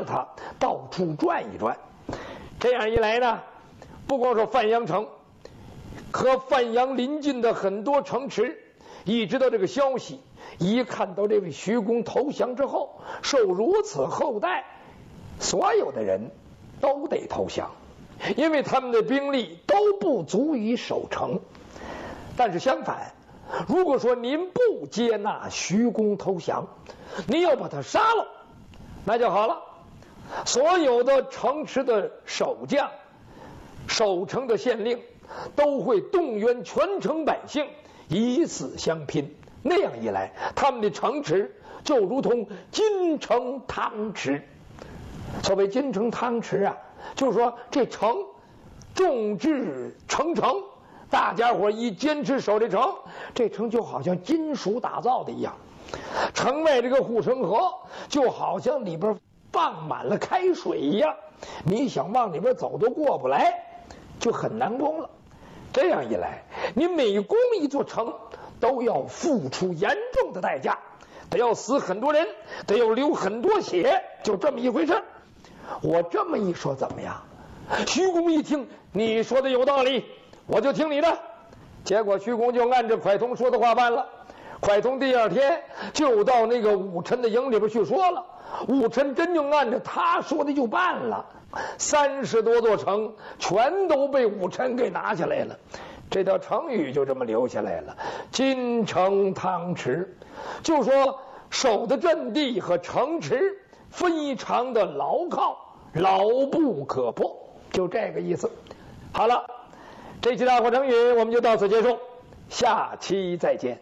他到处转一转。这样一来呢，不光说范阳城，和范阳邻近的很多城池，一知道这个消息，一看到这位徐公投降之后受如此厚待，所有的人都得投降，因为他们的兵力都不足以守城。但是相反，如果说您不接纳徐公投降，您要把他杀了，那就好了。所有的城池的守将、守城的县令都会动员全城百姓以死相拼。那样一来，他们的城池就如同金城汤池。所谓金城汤池啊，就是说这城众志成城，大家伙一坚持守这城，这城就好像金属打造的一样。城外这个护城河就好像里边放满了开水一样，你想往里边走都过不来，就很难攻了。这样一来，你每攻一座城都要付出严重的代价，得要死很多人，得要流很多血，就这么一回事。我这么一说怎么样？徐公一听，你说的有道理，我就听你的。结果徐公就按照蒯通说的话办了。蒯通第二天就到那个武臣的营里边去说了，武臣真就按照他说的就办了，30多座城全都被武臣给拿下来了。这条成语就这么留下来了，金城汤池，就说守的阵地和城池非常的牢靠，牢不可破，就这个意思。好了，这期大话成语我们就到此结束，下期再见。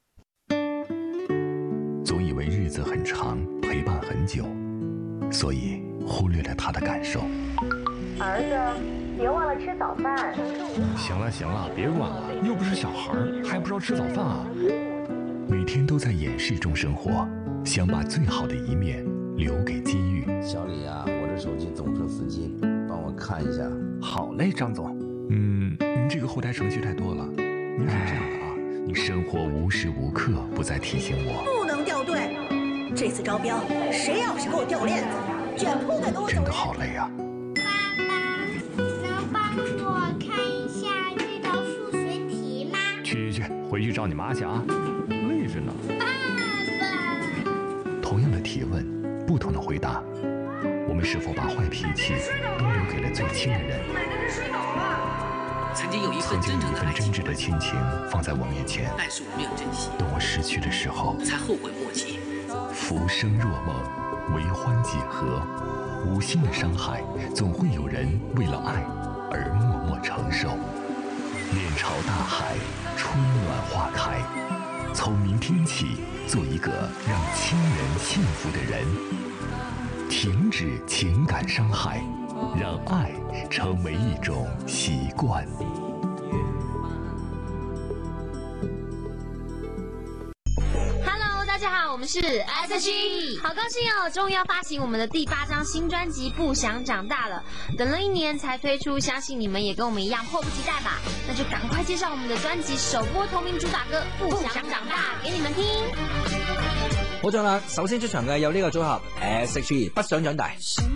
总以为日子很长，陪伴很久，所以忽略了他的感受。 儿子，别忘了吃早饭。 行了行了，别管了，又不是小孩，还不知道吃早饭啊？ 每天都在掩饰中生活，想把最好的一面留给机遇。 小李啊，我这手机总出司机，帮我看一下。 好嘞，张总。 您这个后台程序太多了。您是这样的啊，你生活无时无刻不在提醒我， 不能掉队。这次招标，谁要是给我掉链子，卷铺盖给我走人。 真的好累啊。 去，回去找你妈去啊，累着呢。 爸爸。 同样的提问，不同的回答，我们是否把坏脾气都留给了最亲的人？ 曾经有一份真挚的亲情放在我面前， 但是我没有珍惜。 等我失去的时候， 才后悔莫及。 浮生若梦，为欢几何？无心的伤害，总会有人为了爱而默默承受。面朝大海，春暖花开。从明天起，做一个让亲人幸福的人。停止情感伤害，让爱成为一种习惯。 大家好，我们是 S.H.E， 好高兴哦，终于要发行我们的第8张新专辑《不想长大》了。等了1年才推出，相信你们也跟我们一样迫不及待吧？那就赶快介绍我们的专辑首播同名主打歌《不想长大》给你们聽。 冇錯啦，首先出場嘅有呢個組合 S.H.E 不想長大。